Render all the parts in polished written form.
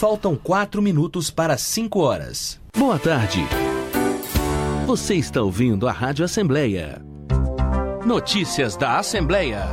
Faltam 4 minutos para 5 horas. Boa tarde. Você está ouvindo a Rádio Assembleia. Notícias da Assembleia.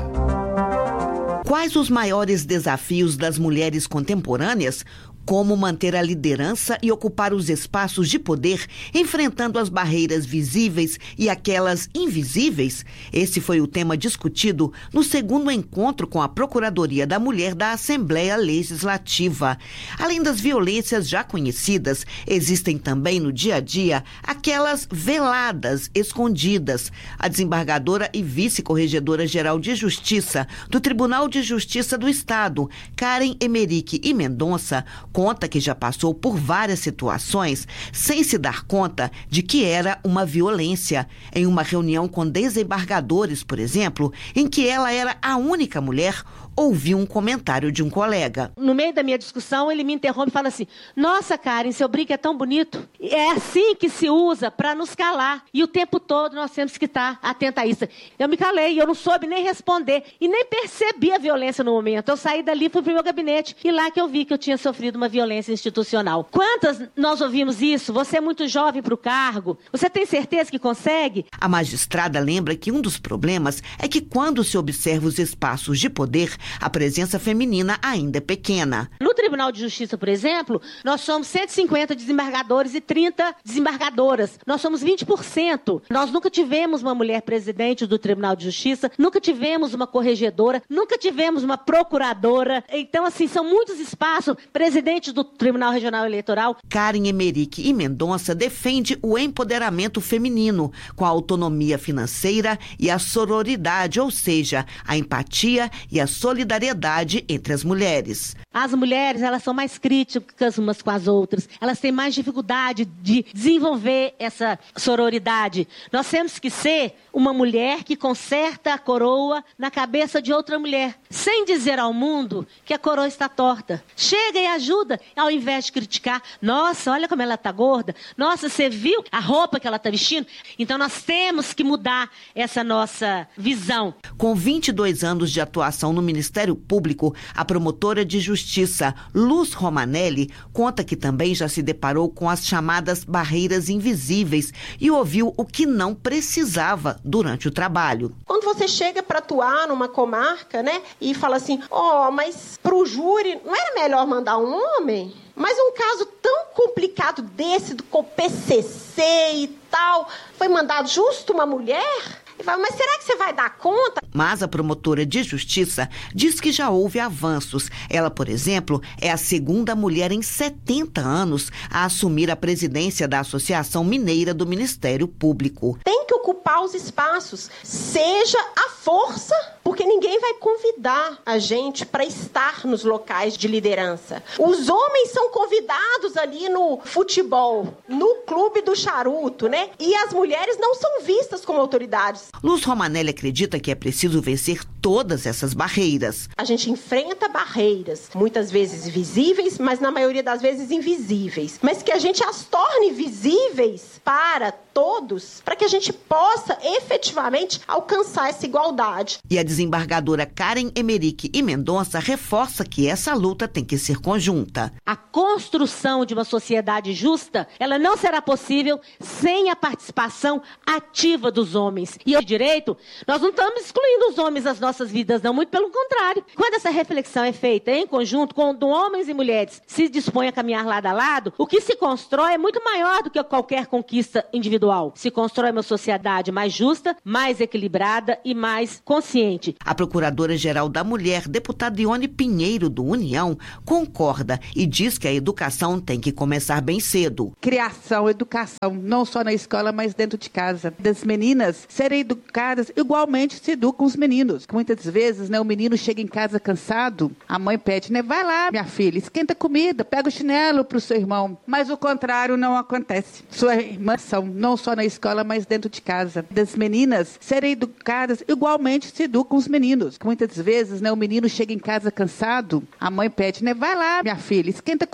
Quais os maiores desafios das mulheres contemporâneas? Como manter a liderança e ocupar os espaços de poder, enfrentando as barreiras visíveis e aquelas invisíveis? Esse foi o tema discutido no segundo encontro com a Procuradoria da Mulher da Assembleia Legislativa. Além das violências já conhecidas, existem também no dia a dia aquelas veladas, escondidas. A desembargadora e vice-corregedora-geral de Justiça do Tribunal de Justiça do Estado, Karen Emerick e Mendonça, conta que já passou por várias situações sem se dar conta de que era uma violência. Em uma reunião com desembargadores, por exemplo, em que ela era a única mulher, ouvi um comentário de um colega. No meio da minha discussão, ele me interrompe e fala assim: nossa, Karen, seu brinco é tão bonito. É assim que se usa para nos calar. E o tempo todo nós temos que estar atenta a isso. Eu me calei, eu não soube nem responder e nem percebi a violência no momento. Eu saí dali, fui pro meu gabinete e lá que eu vi que eu tinha sofrido uma violência institucional. Quantas nós ouvimos isso? Você é muito jovem para o cargo. Você tem certeza que consegue? A magistrada lembra que um dos problemas é que quando se observa os espaços de poder, a presença feminina ainda é pequena. No Tribunal de Justiça, por exemplo, nós somos 150 desembargadores e 30 desembargadoras. Nós somos 20%. Nós nunca tivemos uma mulher presidente do Tribunal de Justiça, nunca tivemos uma corregedora, nunca tivemos uma procuradora. Então, assim, são muitos espaços. Presidente do Tribunal Regional Eleitoral. Karen Emerick e Mendonça defende o empoderamento feminino com a autonomia financeira e a sororidade, ou seja, a empatia e a solidariedade entre as mulheres. As mulheres, elas são mais críticas umas com as outras. Elas têm mais dificuldade de desenvolver essa sororidade. Nós temos que ser uma mulher que conserta a coroa na cabeça de outra mulher, sem dizer ao mundo que a coroa está torta. Chega e ajuda, ao invés de criticar. Nossa, olha como ela está gorda. Nossa, você viu a roupa que ela está vestindo? Então nós temos que mudar essa nossa visão. Com 22 anos de atuação no Ministério Público, a promotora de Justiça, Luz Romanelli, conta que também já se deparou com as chamadas barreiras invisíveis e ouviu o que não precisava durante o trabalho. Quando você chega para atuar numa comarca, né, e fala assim, mas para o júri não era melhor mandar um homem? Mas um caso tão complicado desse, com PCC e tal, foi mandado justo uma mulher? Mas será que você vai dar conta? Mas a promotora de Justiça diz que já houve avanços. Ela, por exemplo, é a segunda mulher em 70 anos a assumir a presidência da Associação Mineira do Ministério Público. Tem que ocupar os espaços, seja a força, porque ninguém vai convidar a gente para estar nos locais de liderança. Os homens são convidados ali no futebol, no clube do charuto, né? E as mulheres não são vistas como autoridades. Luz Romanelli acredita que é preciso vencer todas essas barreiras. A gente enfrenta barreiras, muitas vezes visíveis, mas na maioria das vezes invisíveis. Mas que a gente as torne visíveis para todos, para que a gente possa efetivamente alcançar essa igualdade. E a desembargadora Karen Emerick e Mendonça reforça que essa luta tem que ser conjunta. A construção de uma sociedade justa, ela não será possível sem a participação ativa dos homens. E o direito, nós não estamos excluindo os homens das nossas vidas, não, muito pelo contrário. Quando essa reflexão é feita em conjunto, quando homens e mulheres se dispõem a caminhar lado a lado, o que se constrói é muito maior do que qualquer conquista individual. Se constrói uma sociedade mais justa, mais equilibrada e mais consciente. A Procuradora-Geral da Mulher, deputada Ione Pinheiro, do União, concorda e diz que a educação tem que começar bem cedo. Criação, educação, não só na escola, mas dentro de casa. Das meninas serem educadas igualmente se educam os meninos. Muitas vezes, o menino chega em casa cansado, a mãe pede, vai lá, minha filha, esquenta a comida, pega o chinelo pro seu irmão. Mas o contrário não acontece. Sua irmã são, não só na escola, mas dentro de casa. Das meninas serem educadas igualmente se educam os meninos. Muitas vezes, o menino chega em casa cansado, a mãe pede, vai lá, minha filha, esquenta